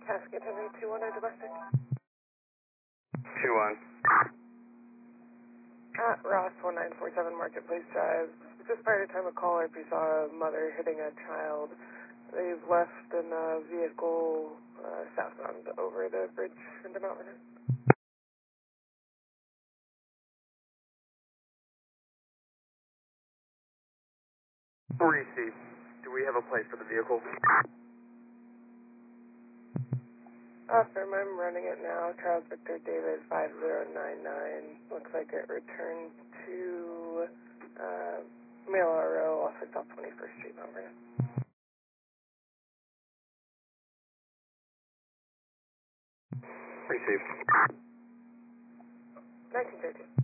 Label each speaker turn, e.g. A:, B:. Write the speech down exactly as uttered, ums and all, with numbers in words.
A: Cascade Henry two one, domestic.
B: two one.
A: At Ross one nine four seven Marketplace Drive. Just prior to time of call, we saw a mother hitting a child. They've left in a vehicle uh, southbound over the bridge into Mount Vernon.
B: Receive. Do we have a place for the vehicle?
A: Awesome, I'm running it now. Charles Victor David five zero nine nine. Looks like it returned to uh, Mail R O off of South twenty-first Street, Mount Vernon.
B: Receive.
A: nineteen thirteen.